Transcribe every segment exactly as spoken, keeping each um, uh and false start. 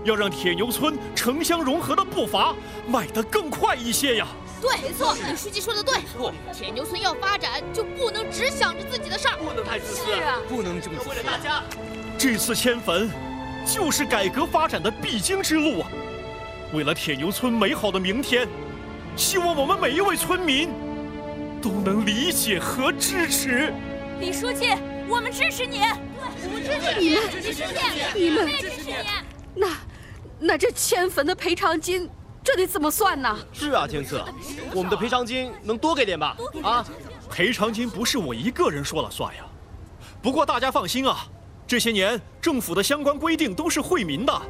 要让铁牛村城乡融合的步伐迈得更快一些呀。 对，没错，李书记说的对。铁牛村要发展，就不能只想着自己的事儿， 不能太自私， 是啊， 不能这么为了大家。 这次迁坟，就是改革发展的必经之路啊！为了铁牛村美好的明天，希望我们每一位村民都能理解和支持。 李书记，我们支持你，我们支持你，李书记， 你们支持你。 那，那这迁坟的赔偿金，这得怎么算呢？ 是啊，天赐，我们的赔偿金能多给点吧？啊， 赔偿金不是我一个人说了算呀。不过大家放心啊，这些年政府的相关规定都是惠民的。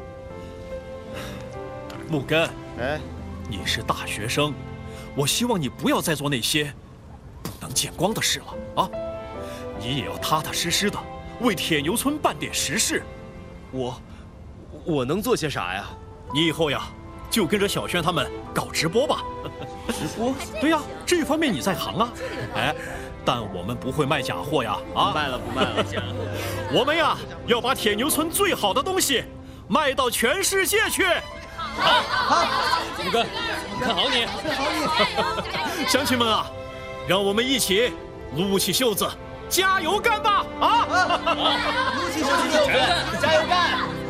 木根， 哎， 你是大学生，我希望你不要再做那些不能见光的事了啊！你也要踏踏实实的为铁牛村办点实事。 我，我能做些啥呀？ 你以后呀，就跟着小轩他们搞直播吧。 直播？ 对呀，这方面你在行啊。哎，但我们不会卖假货呀！啊， 不卖了，不卖了。 我们呀，要把铁牛村最好的东西卖到全世界去。 好，好，木根，看好你， 看好你。乡亲们啊，让我们一起撸起袖子，加油干吧！啊！ 撸起袖子，加油干！